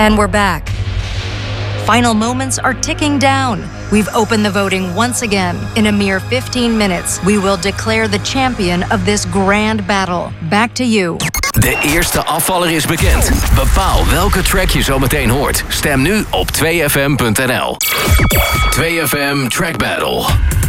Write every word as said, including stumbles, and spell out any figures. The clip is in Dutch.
And we're back. Final moments are ticking down. We've opened the voting once again. In a mere fifteen minutes, we will declare the champion of this grand battle. Back to you. De eerste afvaller is bekend. Bepaal welke track je zo meteen hoort. Stem nu op twee f m punt n l. twee F M Track Battle.